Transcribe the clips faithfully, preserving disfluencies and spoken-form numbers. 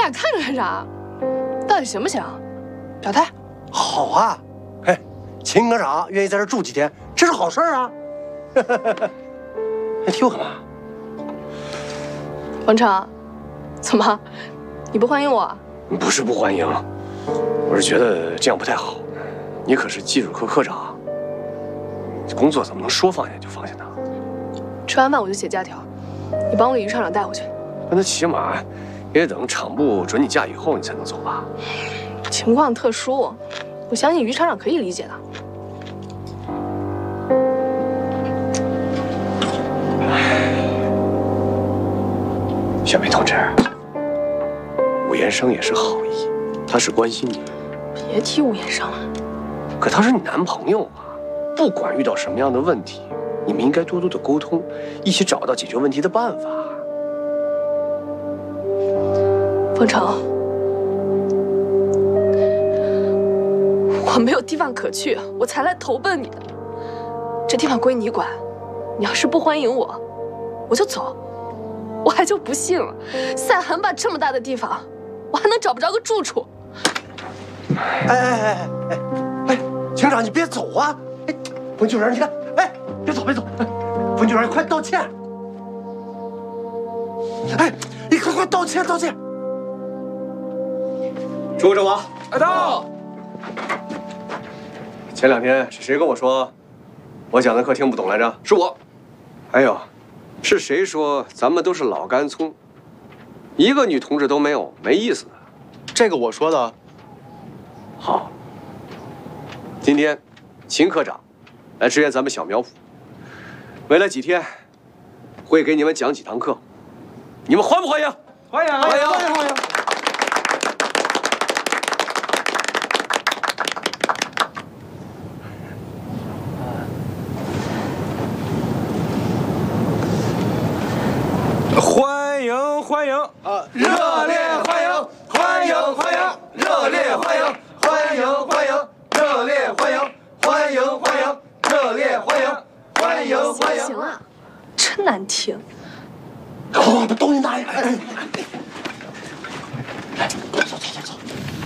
俩看着干啥？到底行不行？表态。 好啊，哎，秦科长愿意在这住几天，这是好事啊。你提我干嘛？ 王成，怎么？你不欢迎我？ 不是不欢迎，我是觉得这样不太好。你可是技术科科长，工作怎么能说放下就放下呢？ 吃完饭我就写假条，你帮我给于厂长带回去。 那他起码也得等厂部准你假以后，你才能走吧？ 情况特殊，我相信于厂长可以理解的。 小梅同志，武延生也是好意，他是关心你。 别提武延生了。 可他是你男朋友啊，不管遇到什么样的问题，你们应该多多的沟通，一起找到解决问题的办法。 方成，我没有地方可去，我才来投奔你的。这地方归你管，你要是不欢迎我，我就走。我还就不信了，赛韩坝这么大的地方，我还能找不着个住处？ 哎哎哎哎哎哎，警长你别走啊！哎，冯局长你看，哎，别走别走，冯局长你快道歉！哎，你快快道歉道歉！ 诸位阵亡， 来到。 前两天是谁跟我说，我讲的课听不懂来着？ 是我。 还有，是谁说咱们都是老干葱，一个女同志都没有，没意思的？ 这个我说的。 好，今天秦科长来支援咱们小苗圃，未来几天会给你们讲几堂课，你们欢不欢迎？ 欢迎欢迎欢迎欢迎！欢迎欢迎啊！热烈欢迎欢迎欢迎！热烈欢迎欢迎欢迎！热烈欢迎欢迎欢迎！热烈欢迎欢迎欢迎！ 行了，真难听。 我把东西拿来。来，走走走走。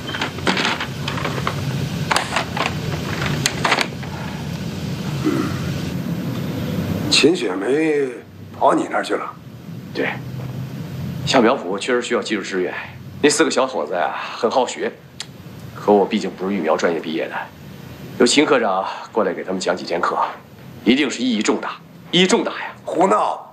秦雪梅跑你那儿去了？ 对，小苗圃确实需要技术支援。那四个小伙子呀，很好学，可我毕竟不是育苗专业毕业的，由秦科长过来给他们讲几节课，一定是意义重大，意义重大呀！ 胡闹！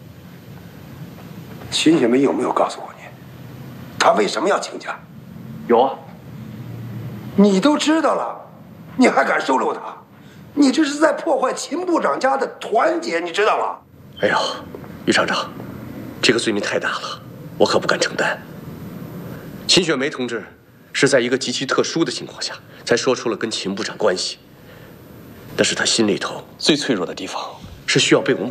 秦雪梅有没有告诉过你，她为什么要请假？ 有啊， 你都知道了，你还敢收留她？你这是在破坏秦部长家的团结，你知道吗？ 哎呦，于厂长，这个罪名太大了，我可不敢承担。秦雪梅同志是在一个极其特殊的情况下，才说出了跟秦部长关系。但是她心里头最脆弱的地方，是需要被我们